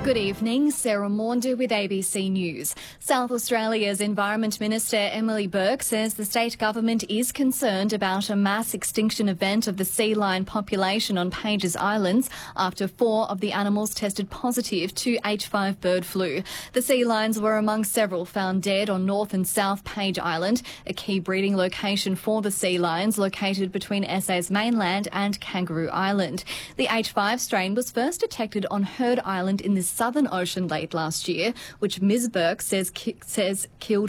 Good evening, Sarah Maunder with ABC News. South Australia's Environment Minister Emily Burke says the state government is concerned about a mass extinction event of the sea lion population on Pages Islands after 4 of the animals tested positive to H5 bird flu. The sea lions were among several found dead on North and South Page Island, a key breeding location for the sea lions located between SA's mainland and Kangaroo Island. The H5 strain was first detected on Heard Island in the Southern Ocean late last year, which Ms Burke says killed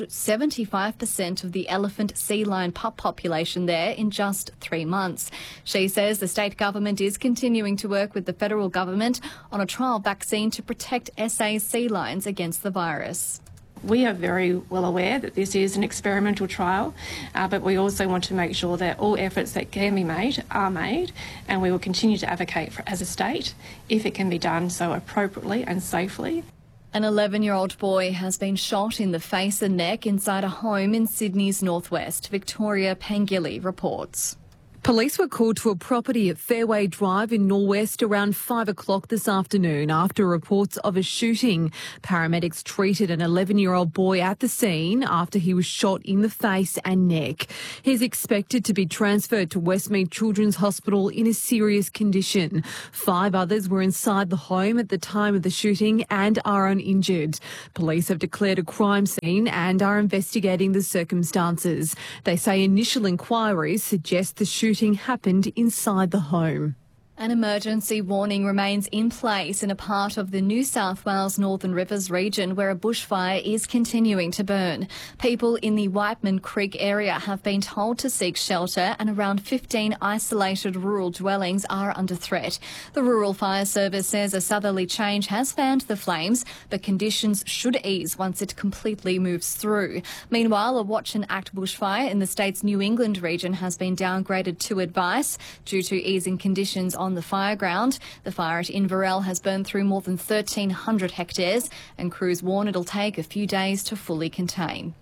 75% of the elephant sea lion pup population there in just 3 months. She says the state government is continuing to work with the federal government on a trial vaccine to protect SA's sea lions against the virus. We are very well aware that this is an experimental trial, but we also want to make sure that all efforts that can be made are made, and we will continue to advocate for, as a state, if it can be done so appropriately and safely. An 11-year-old boy has been shot in the face and neck inside a home in Sydney's northwest. Victoria Pengilly reports. Police were called to a property at Fairway Drive in Norwest around 5 o'clock this afternoon after reports of a shooting. Paramedics treated an 11-year-old boy at the scene after he was shot in the face and neck. He's expected to be transferred to Westmead Children's Hospital in a serious condition. 5 others were inside the home at the time of the shooting and are uninjured. Police have declared a crime scene and are investigating the circumstances. They say initial inquiries suggest the shooting happened inside the home. An emergency warning remains in place in a part of the New South Wales Northern Rivers region where a bushfire is continuing to burn. People in the Whiteman Creek area have been told to seek shelter, and around 15 isolated rural dwellings are under threat. The Rural Fire Service says a southerly change has fanned the flames, but conditions should ease once it completely moves through. Meanwhile, a watch and act bushfire in the state's New England region has been downgraded to advice due to easing conditions on the fire ground. The fire at Inverell has burned through more than 1,300 hectares, and crews warn it'll take a few days to fully contain.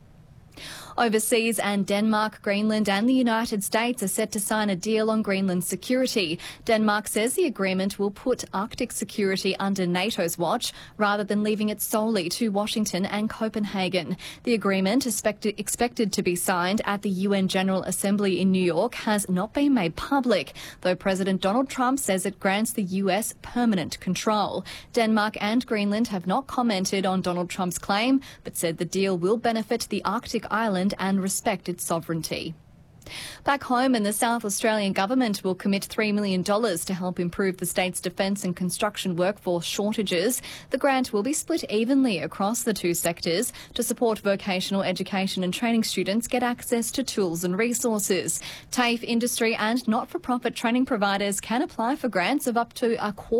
Overseas, and Denmark, Greenland and the United States are set to sign a deal on Greenland security. Denmark says the agreement will put Arctic security under NATO's watch rather than leaving it solely to Washington and Copenhagen. The agreement, expected to be signed at the UN General Assembly in New York, has not been made public, though President Donald Trump says it grants the US permanent control. Denmark and Greenland have not commented on Donald Trump's claim, but said the deal will benefit the Arctic island and respect its sovereignty. Back home, and the South Australian government will commit $3 million to help improve the state's defence and construction workforce shortages. The grant will be split evenly across the 2 sectors to support vocational education and training students get access to tools and resources. TAFE, industry and not-for-profit training providers can apply for grants of up to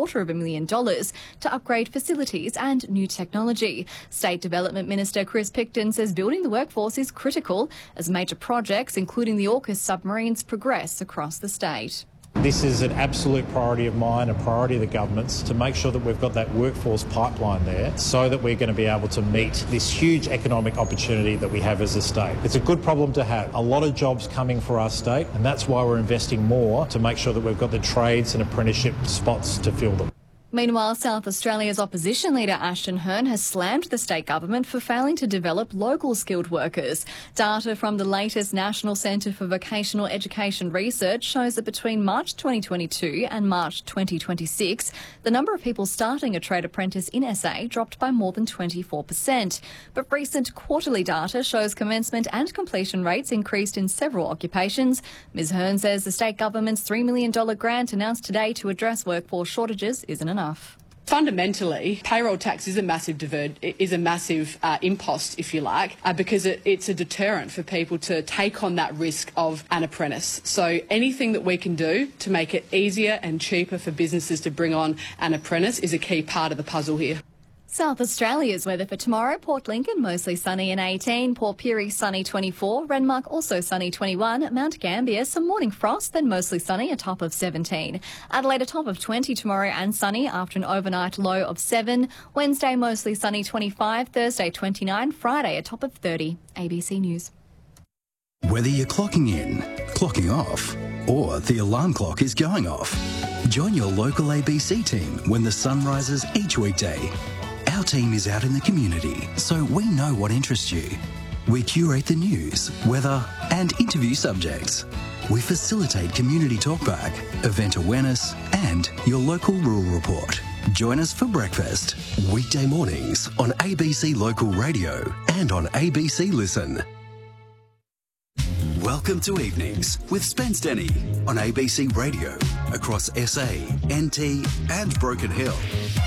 $250,000 to upgrade facilities and new technology. State Development Minister Chris Picton says building the workforce is critical as major projects, including the AUKUS submarines, progress across the state. This is an absolute priority of mine, a priority of the government's, to make sure that we've got that workforce pipeline there so that we're going to be able to meet this huge economic opportunity that we have as a state. It's a good problem to have. A lot of jobs coming for our state, and that's why we're investing more to make sure that we've got the trades and apprenticeship spots to fill them. Meanwhile, South Australia's opposition leader Ashton Hearn has slammed the state government for failing to develop local skilled workers. Data from the latest National Centre for Vocational Education Research shows that between March 2022 and March 2026, the number of people starting a trade apprentice in SA dropped by more than 24%. But recent quarterly data shows commencement and completion rates increased in several occupations. Ms Hearn says the state government's $3 million grant announced today to address workforce shortages isn't enough. Fundamentally, payroll tax is a massive impost, if you like, because it's a deterrent for people to take on that risk of an apprentice. So anything that we can do to make it easier and cheaper for businesses to bring on an apprentice is a key part of the puzzle here. South Australia's weather for tomorrow: Port Lincoln mostly sunny and 18, Port Pirie sunny 24, Renmark also sunny 21, Mount Gambier some morning frost, then mostly sunny, a top of 17. Adelaide a top of 20 tomorrow and sunny after an overnight low of 7. Wednesday mostly sunny 25, Thursday 29, Friday a top of 30. ABC News. Whether you're clocking in, clocking off, or the alarm clock is going off, join your local ABC team when the sun rises each weekday. Our team is out in the community, so we know what interests you. We curate the news, weather and interview subjects. We facilitate community talkback, event awareness and your local rural report. Join us for breakfast, weekday mornings on ABC Local Radio and on ABC Listen. Welcome to Evenings with Spence Denny on ABC Radio across SA, NT and Broken Hill.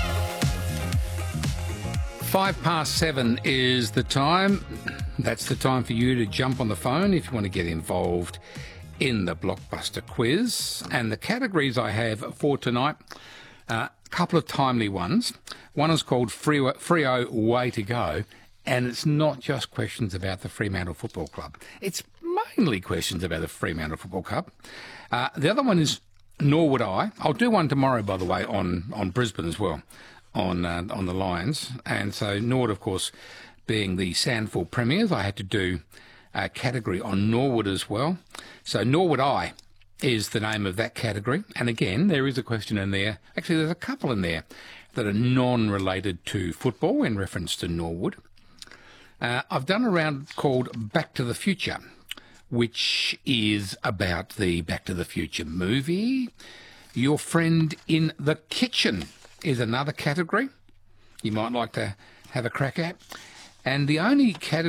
7:05 is the time. That's the time for you to jump on the phone if you want to get involved in the Blockbuster quiz. And the categories I have for tonight, a couple of timely ones. One is called Freo Way to Go, and it's not just questions about the Fremantle Football Club. It's mainly questions about the Fremantle Football Club. The other one is Nor Would I. I'll do one tomorrow, by the way, on Brisbane as well, on the Lions. And so Norwood, of course, being the Sandford Premiers, I had to do a category on Norwood as well. So Nor Would I is the name of that category. And again, there is a question in there. Actually, there's a couple in there that are non-related to football in reference to Norwood. I've done a round called Back to the Future, which is about the Back to the Future movie. Your Friend in the Kitchen is another category you might like to have a crack at. And the only category